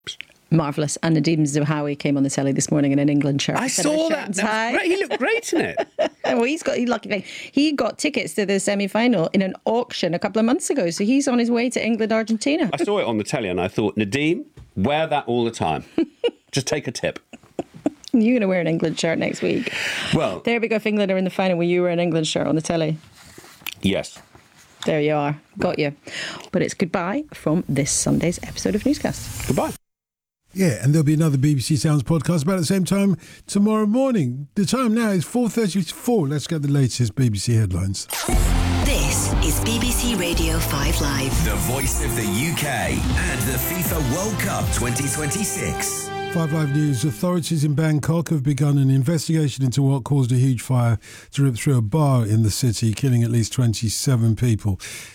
Marvellous. And Nadeem Zahawi came on the telly this morning in an England shirt. I saw that. That was great. He looked great in it. Well, he got tickets to the semi-final in an auction a couple of months ago, so he's on his way to England-Argentina. I saw it on the telly and I thought, Nadeem, wear that all the time. Just take a tip. You're going to wear an England shirt next week. Well, there we go. If England are in the final, will you wear an England shirt on the telly? Yes. There you are. Got you. But it's goodbye from this Sunday's episode of Newscast. Goodbye. Yeah, and there'll be another BBC Sounds podcast about the same time tomorrow morning. The time now is 4:34. Let's get the latest BBC headlines. This is BBC Radio 5 Live. The voice of the UK and the FIFA World Cup 2026. 5 Live News. Authorities in Bangkok have begun an investigation into what caused a huge fire to rip through a bar in the city, killing at least 27 people.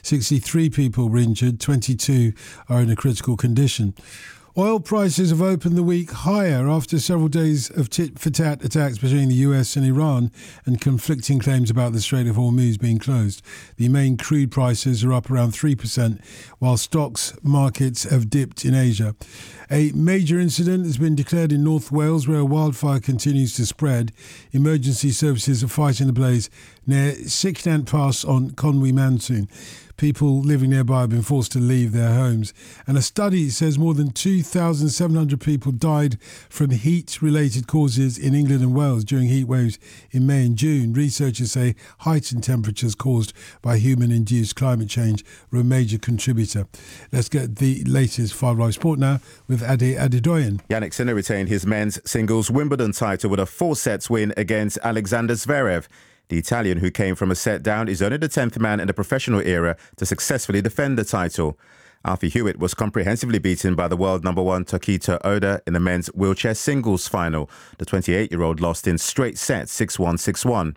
63 people were injured, 22 are in a critical condition. Oil prices have opened the week higher after several days of tit-for-tat attacks between the US and Iran and conflicting claims about the Strait of Hormuz being closed. The main crude prices are up around 3%, while stocks markets have dipped in Asia. A major incident has been declared in North Wales where a wildfire continues to spread. Emergency services are fighting the blaze near Sychnant Pass on Conwy Mountain. People living nearby have been forced to leave their homes. And a study says more than 2,700 people died from heat-related causes in England and Wales during heat waves in May and June. Researchers say heightened temperatures caused by human-induced climate change were a major contributor. Let's get the latest 5 Live Sport now with Ade Adedoyan. Jannik Sinner retained his men's singles Wimbledon title with a 4-sets win against Alexander Zverev. The Italian, who came from a set down, is only the 10th man in the professional era to successfully defend the title. Alfie Hewitt was comprehensively beaten by the world number 1 Tokito Oda in the men's wheelchair singles final. The 28-year-old lost in straight sets 6-1, 6-1.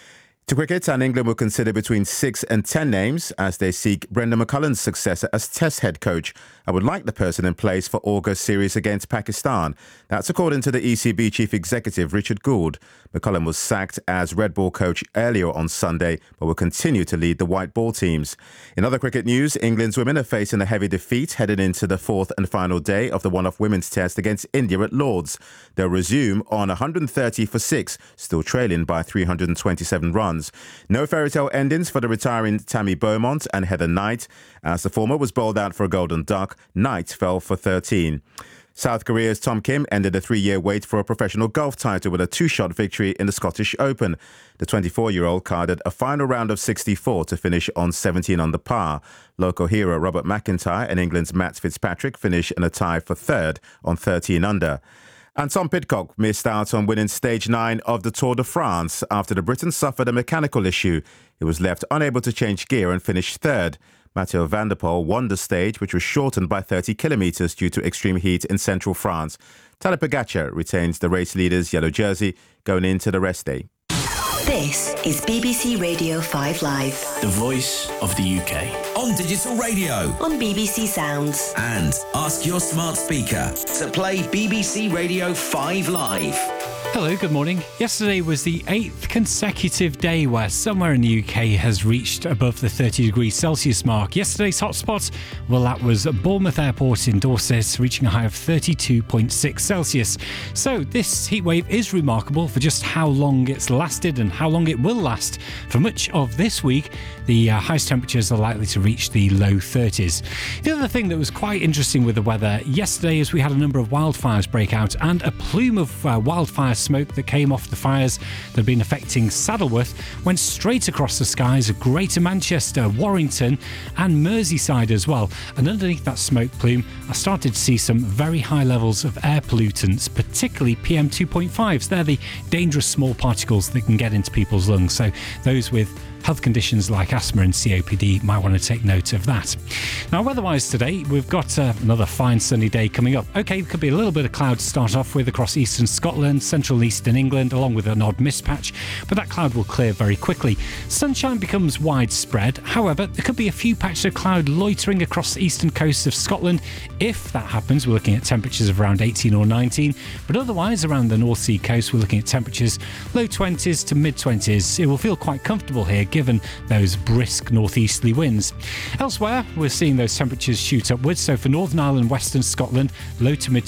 To cricket, and England will consider between 6 and 10 names as they seek Brendan McCullum's successor as Test head coach. I would like the person in place for August series against Pakistan. That's according to the ECB chief executive Richard Gould. McCullum was sacked as Red Ball coach earlier on Sunday, but will continue to lead the white ball teams. In other cricket news, England's women are facing a heavy defeat heading into the 4th and final day of the one-off women's test against India at Lord's. They'll resume on 130 for 6, still trailing by 327 runs. No fairy tale endings for the retiring Tammy Beaumont and Heather Knight. As the former was bowled out for a golden duck, Knight fell for 13. South Korea's Tom Kim ended a 3-year wait for a professional golf title with a 2-shot victory in the Scottish Open. The 24-year-old carded a final round of 64 to finish on 17 under par. Local hero Robert McIntyre and England's Matt Fitzpatrick finished in a tie for 3rd on 13 under. And Tom Pidcock missed out on winning stage 9 of the Tour de France after the Briton suffered a mechanical issue. He was left unable to change gear and finished 3rd. Mathieu van der Poel won the stage, which was shortened by 30 kilometres due to extreme heat in central France. Tadej Pogacar retains the race leader's yellow jersey going into the rest day. This is BBC Radio 5 Live. The voice of the UK. On digital radio. On BBC Sounds. And ask your smart speaker to play BBC Radio 5 Live. Hello, good morning. Yesterday was the 8th consecutive day where somewhere in the UK has reached above the 30 degrees Celsius mark. Yesterday's hotspot, well, that was Bournemouth Airport in Dorset, reaching a high of 32.6 Celsius. So this heatwave is remarkable for just how long it's lasted and how long it will last. For much of this week, the highest temperatures are likely to reach the low 30s. The other thing that was quite interesting with the weather yesterday is we had a number of wildfires break out, and a plume of wildfire smoke that came off the fires that had been affecting Saddleworth went straight across the skies of Greater Manchester, Warrington and Merseyside as well. And underneath that smoke plume, I started to see some very high levels of air pollutants, particularly PM 2.5s. They're the dangerous small particles that can get into people's lungs. So those with health conditions like asthma and COPD might want to take note of that. Now, weather-wise today, we've got another fine sunny day coming up. OK, could be a little bit of cloud to start off with across eastern Scotland, central and eastern England, along with an odd mist patch, but that cloud will clear very quickly. Sunshine becomes widespread. However, there could be a few patches of cloud loitering across the eastern coast of Scotland. If that happens, we're looking at temperatures of around 18 or 19, but otherwise around the North Sea coast, we're looking at temperatures low 20s to mid 20s. It will feel quite comfortable here, given those brisk northeasterly winds. Elsewhere, we're seeing those temperatures shoot upwards. So for Northern Ireland, Western Scotland, low to mid